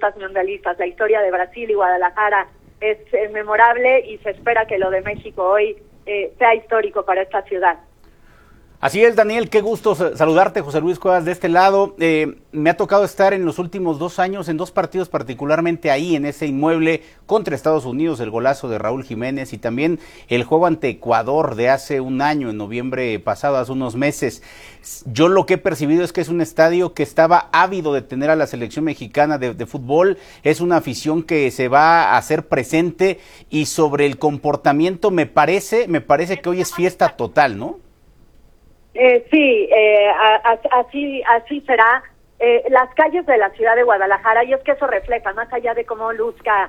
fiestas mundialistas. La historia de Brasil y Guadalajara es memorable y se espera que lo de México hoy sea histórico para esta ciudad. Así es, Daniel, qué gusto saludarte, José Luis Cuevas, de este lado. Me ha tocado estar en los últimos 2 años en 2 partidos, particularmente ahí en ese inmueble contra Estados Unidos, el golazo de Raúl Jiménez y también el juego ante Ecuador de hace 1 año, en noviembre pasado, hace unos meses. Yo lo que he percibido es que es un estadio que estaba ávido de tener a la selección mexicana de fútbol, es una afición que se va a hacer presente y sobre el comportamiento me parece que hoy es fiesta total, ¿no? Sí, así será. Las calles de la ciudad de Guadalajara, y es que eso refleja, más allá de cómo luzca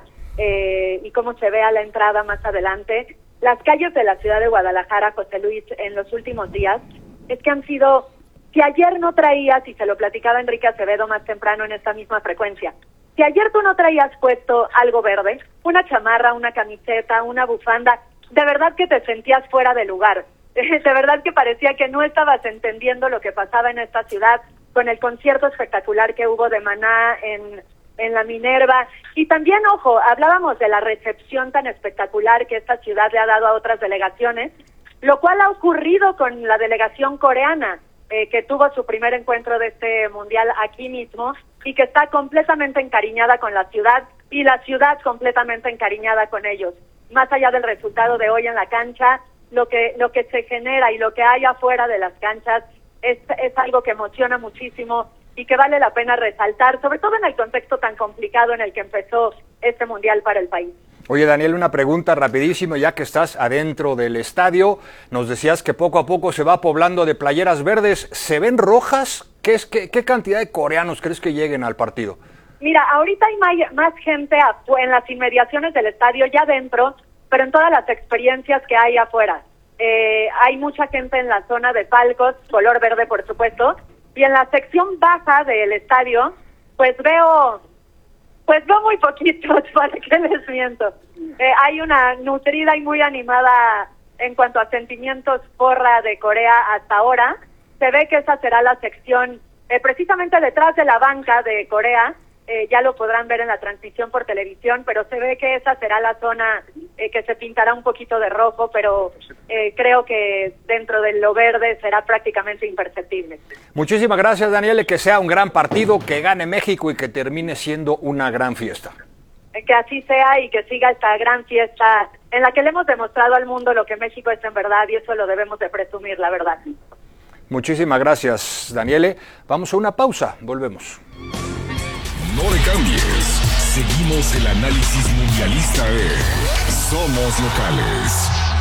y cómo se ve a la entrada más adelante, las calles de la ciudad de Guadalajara, José Luis, en los últimos días, es que han sido, si ayer no traías, y se lo platicaba Enrique Acevedo más temprano en esta misma frecuencia, si ayer tú no traías puesto algo verde, una chamarra, una camiseta, una bufanda, de verdad que te sentías fuera de lugar. De verdad que parecía que no estabas entendiendo lo que pasaba en esta ciudad con el concierto espectacular que hubo de Maná en la Minerva. Y también, ojo, hablábamos de la recepción tan espectacular que esta ciudad le ha dado a otras delegaciones, lo cual ha ocurrido con la delegación coreana, que tuvo su primer encuentro de este mundial aquí mismo y que está completamente encariñada con la ciudad y la ciudad completamente encariñada con ellos. Más allá del resultado de hoy en la cancha, lo que se genera y lo que hay afuera de las canchas es algo que emociona muchísimo y que vale la pena resaltar, sobre todo en el contexto tan complicado en el que empezó este mundial para el país. Oye, Daniel, una pregunta rapidísimo, ya que estás adentro del estadio. Nos decías que poco a poco se va poblando de playeras verdes. ¿Se ven rojas? ¿Qué cantidad de coreanos crees que lleguen al partido? Mira, ahorita hay más gente en las inmediaciones del estadio, ya dentro, pero en todas las experiencias que hay afuera. Hay mucha gente en la zona de palcos, color verde por supuesto, y en la sección baja del estadio, pues veo muy poquitos, ¿para qué les miento? Hay una nutrida y muy animada en cuanto a sentimientos porra de Corea hasta ahora. Se ve que esa será la sección precisamente detrás de la banca de Corea. Ya lo podrán ver en la transmisión por televisión, pero se ve que esa será la zona que se pintará un poquito de rojo, pero creo que dentro de lo verde será prácticamente imperceptible. Muchísimas gracias, Daniel, que sea un gran partido, que gane México y que termine siendo una gran fiesta. Que así sea y que siga esta gran fiesta en la que le hemos demostrado al mundo lo que México es en verdad, y eso lo debemos de presumir, la verdad. Muchísimas gracias, Daniele. Vamos a una pausa, volvemos. No le cambies. Seguimos el análisis mundialista de Somos Locales.